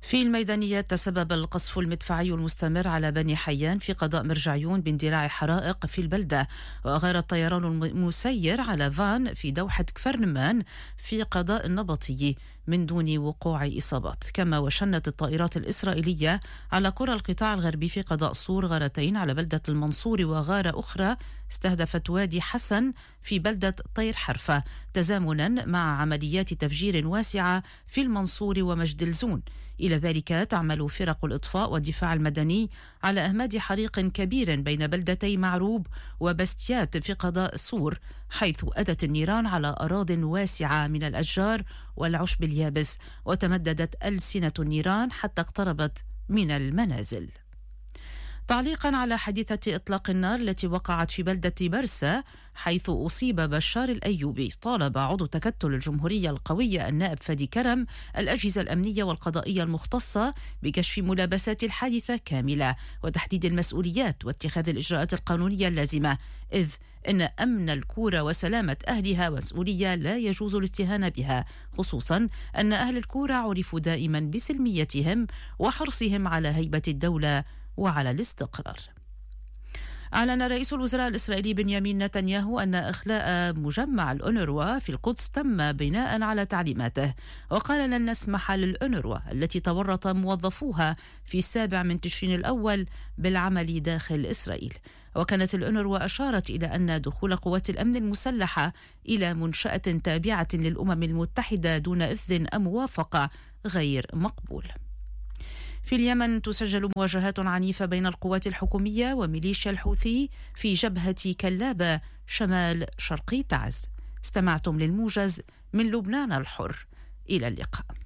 في الميدانيات، تسبب القصف المدفعي المستمر على بني حيان في قضاء مرجعيون باندلاع حرائق في البلدة، وأغار الطيران المسير على فان في دوحة كفرنمان في قضاء النبطي من دون وقوع إصابات. كما وشنت الطائرات الإسرائيلية على قرى القطاع الغربي في قضاء صور غارتين على بلدة المنصور، وغارة أخرى استهدفت وادي حسن في بلدة طير حرفة، تزامنا مع عمليات تفجير واسعة في المنصور ومجد الزون. إلى ذلك تعمل فرق الإطفاء والدفاع المدني على إهماد حريق كبير بين بلدتي معروب وبستيات في قضاء صور، حيث أتت النيران على أراضٍ واسعة من الأشجار والعشب اليابس، وتمددت ألسنة النيران حتى اقتربت من المنازل. تعليقا على حادثة إطلاق النار التي وقعت في بلدة برسا حيث أصيب بشار الأيوبي، طالب عضو تكتل الجمهورية القوية النائب فادي كرم الأجهزة الأمنية والقضائية المختصة بكشف ملابسات الحادثة كاملة وتحديد المسؤوليات واتخاذ الإجراءات القانونية اللازمة، إذ إن أمن الكورة وسلامة أهلها مسؤولية لا يجوز الاستهانة بها، خصوصا أن أهل الكورة عرفوا دائما بسلميتهم وحرصهم على هيبة الدولة وعلى الاستقرار. أعلن رئيس الوزراء الإسرائيلي بنيامين نتنياهو أن إخلاء مجمع الأونروا في القدس تم بناء على تعليماته، وقال لن نسمح للأونروا التي تورط موظفوها في 7 تشرين الأول بالعمل داخل إسرائيل. وكانت الأونروا أشارت إلى أن دخول قوات الأمن المسلحة إلى منشأة تابعة للأمم المتحدة دون إذن أو موافقة غير مقبول. في اليمن تسجل مواجهات عنيفة بين القوات الحكومية وميليشيا الحوثي في جبهة كلابة شمال شرقي تعز. استمعتم للموجز من لبنان الحر، إلى اللقاء.